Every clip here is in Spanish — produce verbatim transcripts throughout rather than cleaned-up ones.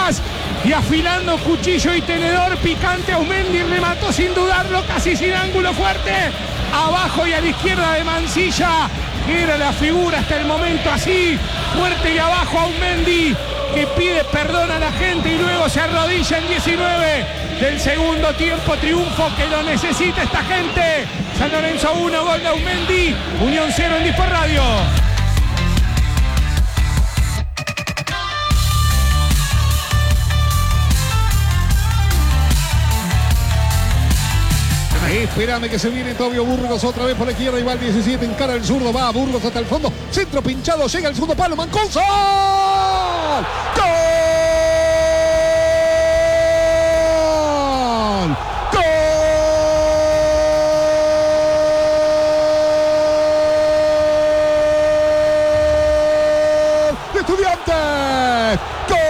atrás y afilando cuchillo y tenedor picante, Aumendi remató sin dudarlo, casi sin ángulo fuerte, abajo y a la izquierda de Mansilla, que era la figura hasta el momento, así, fuerte y abajo Aumendi, que pide perdón a la gente y luego se arrodilla en diecinueve del segundo tiempo. Triunfo que lo necesita esta gente. San Lorenzo uno, gol de Aumendi, Unión cero en Dispor Radio. Espérame que se viene Tobio Burgos otra vez por la izquierda y va al diecisiete, encara el zurdo, va a Burgos hasta el fondo, centro pinchado, llega el segundo palo, Mancuso. ¡Gol! ¡Gol! ¡De Estudiantes! ¡Gol!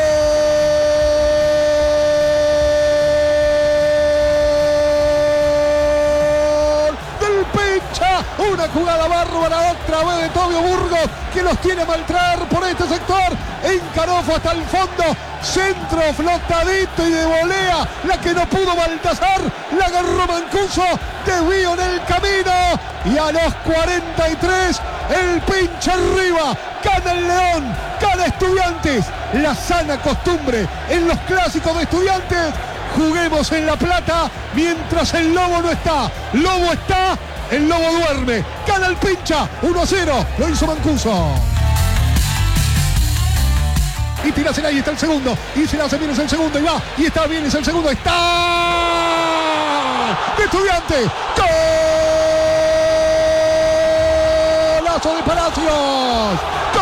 Una jugada bárbara otra vez de Tobio Burgos, que los tiene a maltraer por este sector. Encaró hasta el fondo, centro flotadito y de volea, la que no pudo Baltazar, la agarró Mancuso, desvío en el camino y a los cuarenta y tres el pinche arriba, gana el León, gana Estudiantes. La sana costumbre en los clásicos de Estudiantes, juguemos en La Plata mientras el Lobo no está. Lobo está, el Lobo duerme, gana el pincha, uno a cero, lo hizo Mancuso. Y tirásela, ahí está el segundo, y se la hace bien, es el segundo, y va, y está bien, es el segundo, está de Estudiantes, golazo de Palacios.